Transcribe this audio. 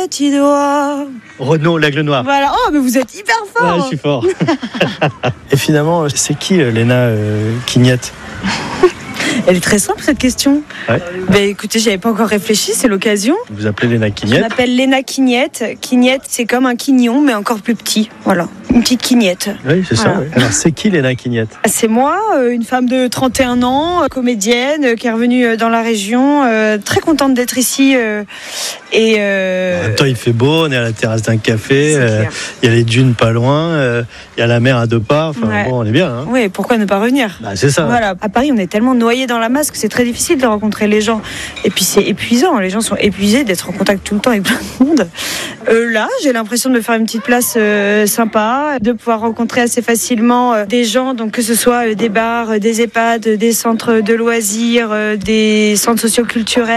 petit doigt. Renaud, l'aigle noir. Voilà. Oh, mais vous êtes hyper fort. Ouais, je suis fort. Et finalement, c'est qui Léna Quignette? Elle est très simple cette question. Ouais. Ben écoutez, j'avais pas encore réfléchi, c'est l'occasion. Vous appelez Léna Je Quignette? m'appelle Léna Quignette. Quignette, c'est comme un quignon, mais encore plus petit. Voilà, une petite quignette. Oui, c'est ça. Voilà. Oui. Alors, c'est qui Léna Quignette? C'est moi, une femme de 31 ans, comédienne, qui est revenue dans la région, très contente d'être ici. En même temps, il fait beau, on est à la terrasse d'un café, il y a les dunes pas loin, il y a la mer à 2 pas. Enfin, Ouais. bon, on est bien. Hein. Oui, pourquoi ne pas revenir? Bah, c'est ça. Voilà. À Paris, on est tellement noyé dans la masse que c'est très difficile de rencontrer les gens. Et puis c'est épuisant. Les gens sont épuisés d'être en contact tout le temps avec plein de monde. Là, j'ai l'impression de me faire une petite place sympa, de pouvoir rencontrer assez facilement des gens, donc que ce soit des bars, des EHPAD, des centres de loisirs, des centres socioculturels.